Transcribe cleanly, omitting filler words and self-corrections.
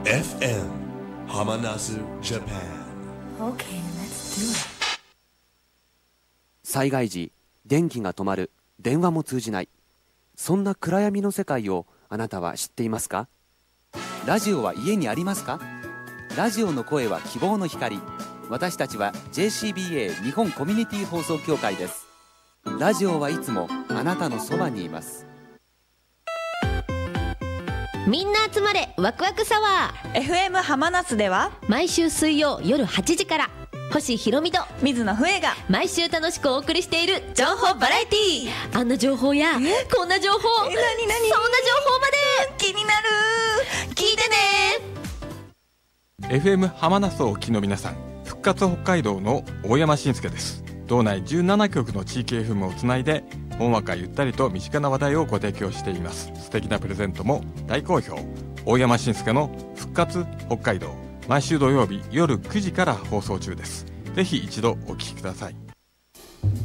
FM Hamanasu Japan. Okay, let's do it. 災害時、電気が止まる、電話も通じない、そんな暗闇の世界をあなたは知っていますか？ラジオは家にありますか？ラジオの声は希望の光。私たちは JCBA 日本コミュニティ放送協会です。ラジオはいつもあなたのそばにいます。 みんな集まれワクワクサワー FM 浜夏では毎週水曜夜8時から星ひろみと水野ふえが毎週楽しくお送りしている情報バラエティー。あんな情報やこんな情報、そんな情報まで気になる。聞いてね。 FM 浜夏をお聞きの皆さん、復活北海道の大山慎介です。道内17局の地域 FM をつないでほんわかゆったりと身近な話題をご提供しています。素敵なプレゼントも大好評。大山慎介の復活北海道、毎週土曜日夜9時から放送中です。ぜひ一度お聞きください。